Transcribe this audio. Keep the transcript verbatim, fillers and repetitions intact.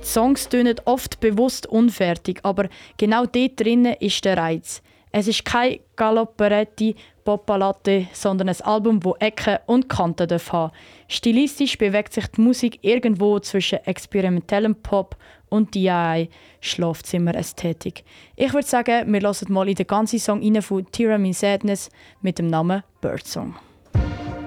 Die Songs tönen oft bewusst unfertig, aber genau dort drinnen ist der Reiz. Es ist kein Galopperetti, Poppalatte, sondern ein Album, das Ecken und Kanten haben darf. Stilistisch bewegt sich die Musik irgendwo zwischen experimentellem Pop und D I Y-Schlafzimmer-Ästhetik. Ich würde sagen, wir hören mal in den ganzen Song rein von Tyranny Sadness mit dem Namen Birdsong.